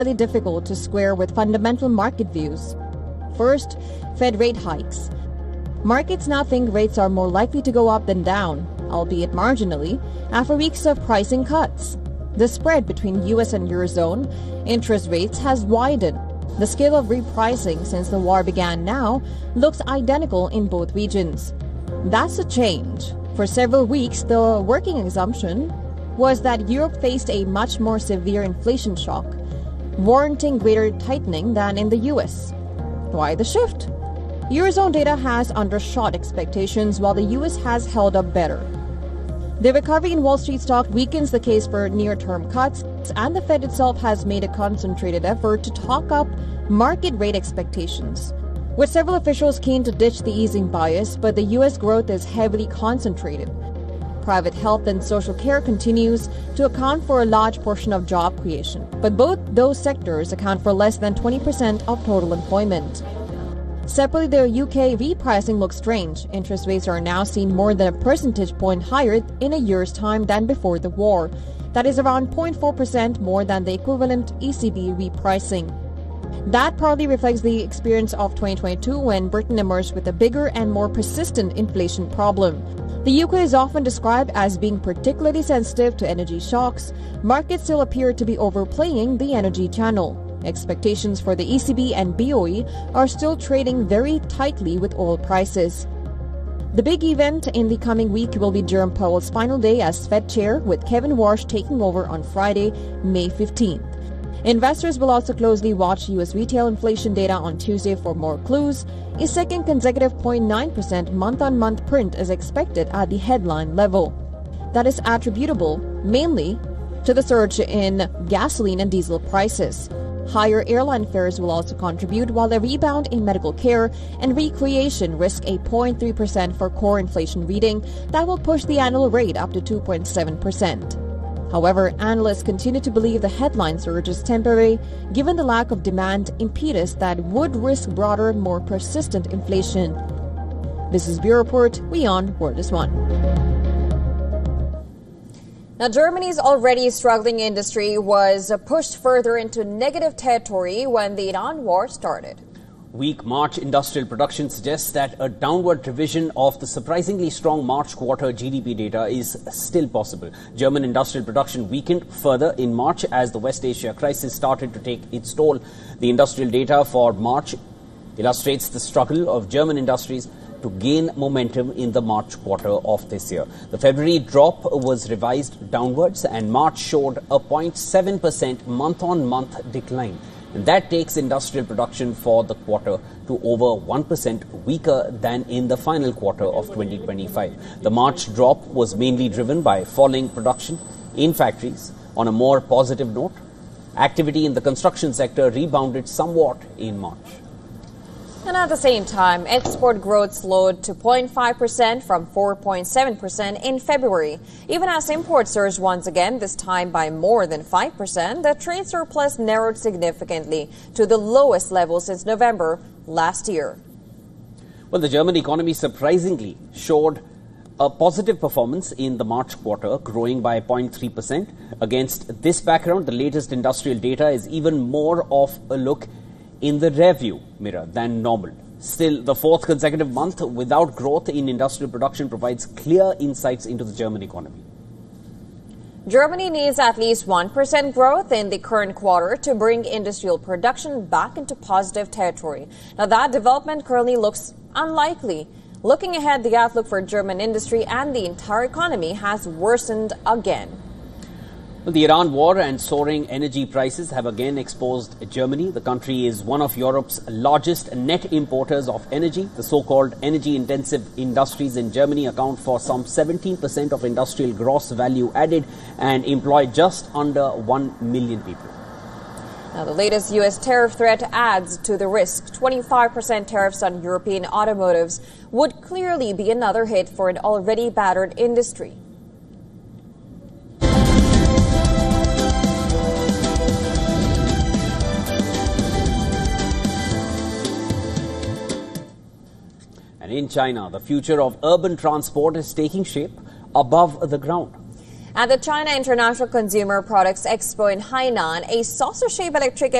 difficult to square with fundamental market views. First, Fed rate hikes. Markets now think rates are more likely to go up than down, albeit marginally, after weeks of pricing cuts. The spread between US and Eurozone interest rates has widened. The scale of repricing since the war began now looks identical in both regions. That's a change. For several weeks, the working assumption was that Europe faced a much more severe inflation shock, warranting greater tightening than in the US. Why the shift? Eurozone data has undershot expectations while the US has held up better. The recovery in Wall Street stock weakens the case for near-term cuts, and the Fed itself has made a concentrated effort to talk up market rate expectations. With several officials keen to ditch the easing bias, but the US growth is heavily concentrated. Private health and social care continues to account for a large portion of job creation, but both those sectors account for less than 20% of total employment. Separately, the UK repricing looks strange. Interest rates are now seen more than a percentage point higher in a year's time than before the war. That is around 0.4% more than the equivalent ECB repricing. That partly reflects the experience of 2022 when Britain emerged with a bigger and more persistent inflation problem. The UK is often described as being particularly sensitive to energy shocks. Markets still appear to be overplaying the energy channel. Expectations for the ECB and BOE are still trading very tightly with oil prices. The big event in the coming week will be Jerome Powell's final day as Fed chair, with Kevin Warsh taking over on Friday, May 15th. Investors will also closely watch U.S. retail inflation data on Tuesday for more clues. A second consecutive 0.9% month-on-month print is expected at the headline level. That is attributable mainly to the surge in gasoline and diesel prices. Higher airline fares will also contribute, while a rebound in medical care and recreation risk a 0.3% for core inflation reading that will push the annual rate up to 2.7%. However, analysts continue to believe the headline surge is temporary, given the lack of demand impetus that would risk broader, more persistent inflation. This is Bureau Report. We on World is One. Now, Germany's already struggling industry was pushed further into negative territory when the Iran war started. Weak March industrial production suggests that a downward revision of the surprisingly strong March quarter GDP data is still possible. German industrial production weakened further in March as the West Asia crisis started to take its toll. The industrial data for March illustrates the struggle of German industries to gain momentum in the March quarter of this year. The February drop was revised downwards and March showed a 0.7% month-on-month decline. And that takes industrial production for the quarter to over 1% weaker than in the final quarter of 2025. The March drop was mainly driven by falling production in factories. On a more positive note, activity in the construction sector rebounded somewhat in March. And at the same time, export growth slowed to 0.5% from 4.7% in February. Even as imports surged once again, this time by more than 5%, the trade surplus narrowed significantly to the lowest level since November last year. Well, the German economy surprisingly showed a positive performance in the March quarter, growing by 0.3%. Against this background, the latest industrial data is even more of a look in the rearview mirror than normal. Still, the fourth consecutive month without growth in industrial production provides clear insights into the German economy. Germany needs at least 1% growth in the current quarter to bring industrial production back into positive territory. Now, that development currently looks unlikely. Looking ahead, the outlook for German industry and the entire economy has worsened again. The Iran war and soaring energy prices have again exposed Germany. The country is one of Europe's largest net importers of energy. The so-called energy-intensive industries in Germany account for some 17% of industrial gross value added and employ just under 1 million people. Now, the latest U.S. tariff threat adds to the risk. 25% tariffs on European automotives would clearly be another hit for an already battered industry. In China, the future of urban transport is taking shape above the ground. At the China International Consumer Products Expo in Hainan, a saucer-shaped electric